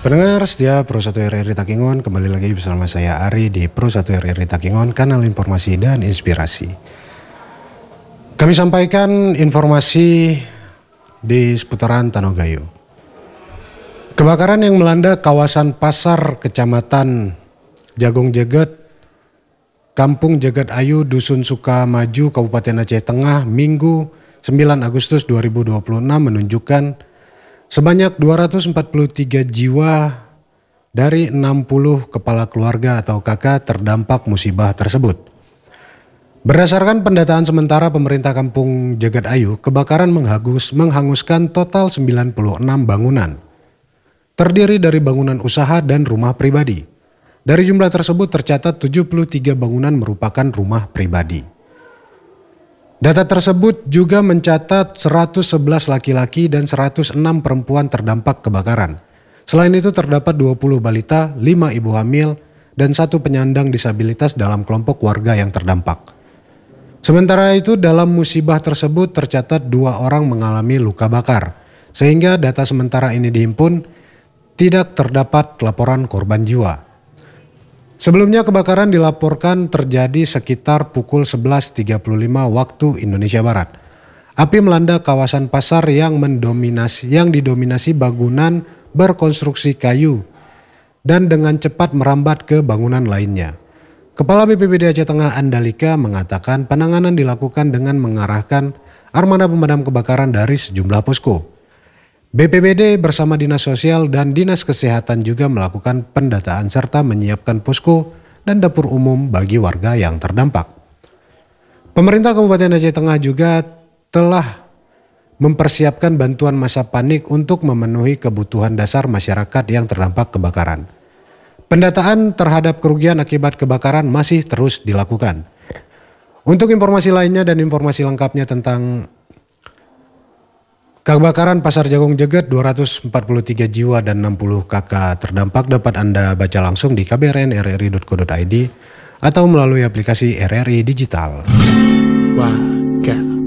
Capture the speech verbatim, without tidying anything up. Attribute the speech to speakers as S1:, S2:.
S1: Pendengar setia Pro satu R R I Takingon, kembali lagi bersama saya Ari di Pro satu R R I Takingon, kanal informasi dan inspirasi. Kami sampaikan informasi di seputaran Tanogayo. Kebakaran yang melanda kawasan pasar Kecamatan Jagong Jeget, Kampung Jeget Ayu, Dusun Sukamaju, Kabupaten Aceh Tengah, Minggu sembilan Agustus dua ribu dua puluh enam menunjukkan sebanyak dua ratus empat puluh tiga jiwa dari enam puluh kepala keluarga atau kakak terdampak musibah tersebut. Berdasarkan pendataan sementara pemerintah Kampung Jeget Ayu, kebakaran menghagus, menghanguskan total sembilan puluh enam bangunan. Terdiri dari bangunan usaha dan rumah pribadi. Dari jumlah tersebut tercatat tujuh puluh tiga bangunan merupakan rumah pribadi. Data tersebut juga mencatat seratus sebelas laki-laki dan seratus enam perempuan terdampak kebakaran. Selain itu terdapat dua puluh balita, lima ibu hamil, dan satu penyandang disabilitas dalam kelompok warga yang terdampak. Sementara itu dalam musibah tersebut tercatat dua orang mengalami luka bakar, sehingga data sementara ini dihimpun tidak terdapat laporan korban jiwa. Sebelumnya kebakaran dilaporkan terjadi sekitar pukul sebelas tiga puluh lima waktu Indonesia Barat. Api melanda kawasan pasar yang mendominasi yang didominasi bangunan berkonstruksi kayu dan dengan cepat merambat ke bangunan lainnya. Kepala B P B D Aceh Tengah Andalika mengatakan penanganan dilakukan dengan mengarahkan armada pemadam kebakaran dari sejumlah posko. B P B D bersama Dinas Sosial dan Dinas Kesehatan juga melakukan pendataan serta menyiapkan posko dan dapur umum bagi warga yang terdampak. Pemerintah Kabupaten Aceh Tengah juga telah mempersiapkan bantuan masa panik untuk memenuhi kebutuhan dasar masyarakat yang terdampak kebakaran. Pendataan terhadap kerugian akibat kebakaran masih terus dilakukan. Untuk informasi lainnya dan informasi lengkapnya tentang kebakaran Pasar Jagong Jeget, dua ratus empat puluh tiga jiwa dan enam puluh kakak terdampak dapat Anda baca langsung di k b r n r r i dot co dot i d atau melalui aplikasi R R I Digital.
S2: Warga